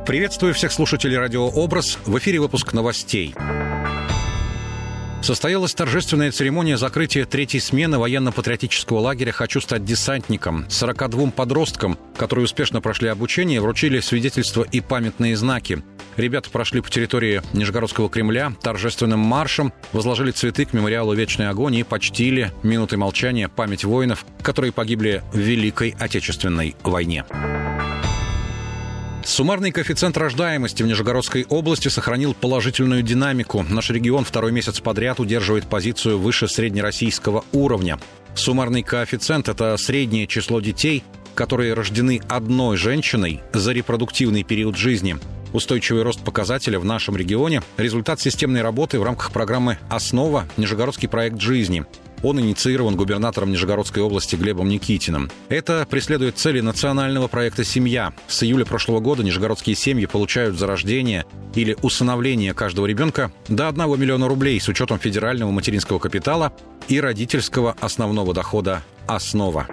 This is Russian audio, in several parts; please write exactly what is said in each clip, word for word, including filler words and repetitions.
Приветствую всех слушателей радио «Образ». В эфире выпуск новостей. Состоялась торжественная церемония закрытия третьей смены военно-патриотического лагеря «Хочу стать десантником». сорока двум подросткам, которые успешно прошли обучение, вручили свидетельства и памятные знаки. Ребята прошли по территории Нижегородского Кремля торжественным маршем, возложили цветы к мемориалу «Вечный огонь» и почтили минутой молчания память воинов, которые погибли в Великой Отечественной войне. Суммарный коэффициент рождаемости в Нижегородской области сохранил положительную динамику. Наш регион второй месяц подряд удерживает позицию выше среднероссийского уровня. Суммарный коэффициент – это среднее число детей, которые рождены одной женщиной за репродуктивный период жизни. Устойчивый рост показателя в нашем регионе – результат системной работы в рамках программы «Основа. Нижегородский проект жизни». Он инициирован губернатором Нижегородской области Глебом Никитиным. Это преследует цели национального проекта «Семья». С июля прошлого года нижегородские семьи получают за рождение или усыновление каждого ребенка до одного миллиона рублей с учетом федерального материнского капитала и родительского основного дохода «Основа».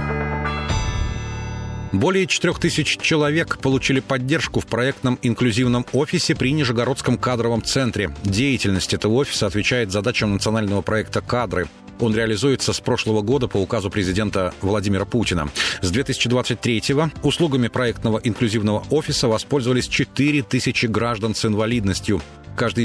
Более четырех тысяч человек получили поддержку в проектном инклюзивном офисе при Нижегородском кадровом центре. Деятельность этого офиса отвечает задачам национального проекта «Кадры». Он реализуется с прошлого года по указу президента Владимира Путина. С две тысячи двадцать третьего услугами проектного инклюзивного офиса воспользовались четыре тысячи граждан с инвалидностью. Каждый